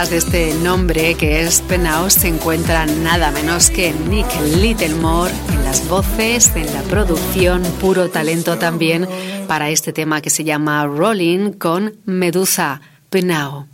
De este nombre que es Penao se encuentra nada menos que Nick Littlemore en las voces, en la producción, puro talento también para este tema que se llama Rolling con Medusa. Penao.